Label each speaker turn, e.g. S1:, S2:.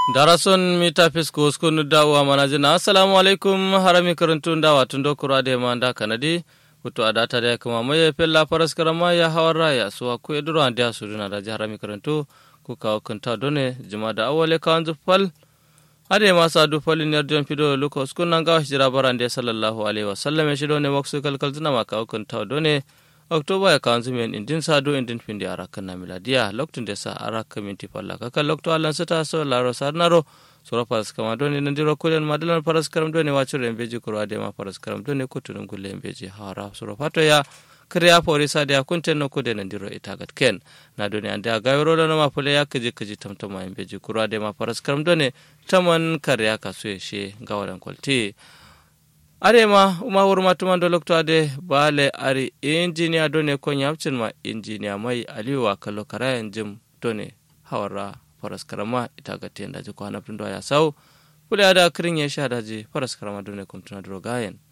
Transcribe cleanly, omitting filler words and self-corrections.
S1: Darason mita fisko skunu dawa manajina. Assalamu alaikum harami karantun dawa tun dokura da manda kanadi. Kutu adata da kuma mai fella faras karama ya hawara ya suwa ku eduro ande asuduna da harami karantu ku kawo kanta done juma da awale kawan zufal. Ade masa dufalin yarjon fido luko skunan gawa hijira barande sallallahu alaihi wasallam ya shido ne waksu kalkalzuna ma kawo kanta done. Oktoba ya kawan zumen indin sado indin findi arakan na miladiya loktun da sa araka minti falla kaka lokto alan sata so laro sarnaro sura paras kama doni nandiro kulen madalan paras karam doni wacur embeji kurwa de ma paras karam doni kutunun gulle embeji hara sura pato ya kriya porisa de akunten no kude nandiro itagat ken na doni ande agayro da ma pole ya kaji tamtama embeji kurwa de ma paras karam doni taman karya kasu she gawadan kwalti arema uma hurmatuma do lokto ade bale ari engineer done ko nyamcin ma engineer mai aliwa kallo karayan jim done hawara faras karama ita ga tenda ji kwana pindo ya sau kule ada kirin ya sha daji faras karama done kumtuna drogayen